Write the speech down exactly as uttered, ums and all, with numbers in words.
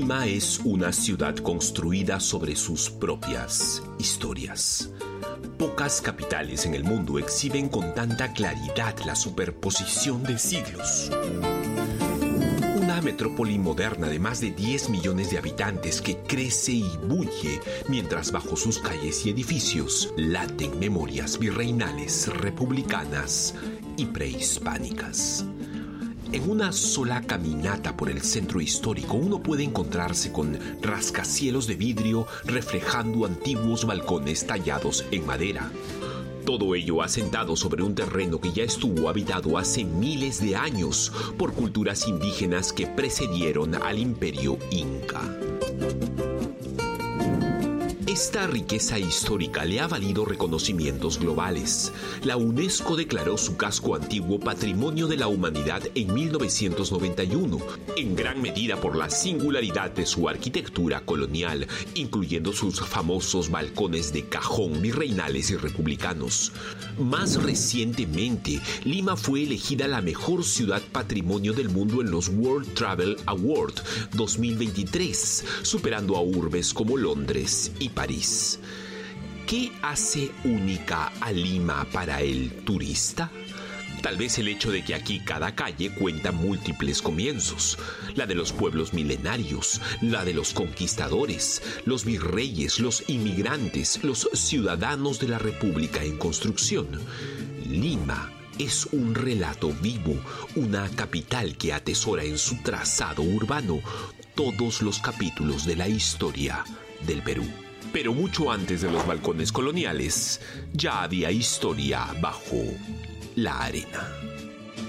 Lima es una ciudad construida sobre sus propias historias. Pocas capitales en el mundo exhiben con tanta claridad la superposición de siglos. Una metrópoli moderna de más de diez millones de habitantes que crece y bulle mientras bajo sus calles y edificios laten memorias virreinales, republicanas y prehispánicas. En una sola caminata por el centro histórico uno puede encontrarse con rascacielos de vidrio reflejando antiguos balcones tallados en madera. Todo ello asentado sobre un terreno que ya estuvo habitado hace miles de años por culturas indígenas que precedieron al imperio inca. Esta riqueza histórica le ha valido reconocimientos globales. La UNESCO declaró su casco antiguo Patrimonio de la Humanidad en mil novecientos noventa y uno, en gran medida por la singularidad de su arquitectura colonial, incluyendo sus famosos balcones de cajón virreinales y republicanos. Más recientemente, Lima fue elegida la mejor ciudad patrimonio del mundo en los World Travel Awards dos mil veintitrés, superando a urbes como Londres y París. ¿Qué hace única a Lima para el turista? Tal vez el hecho de que aquí cada calle cuenta múltiples comienzos. La de los pueblos milenarios, la de los conquistadores, los virreyes, los inmigrantes, los ciudadanos de la República en construcción. Lima es un relato vivo, una capital que atesora en su trazado urbano todos los capítulos de la historia del Perú. Pero mucho antes de los balcones coloniales, ya había historia bajo la arena.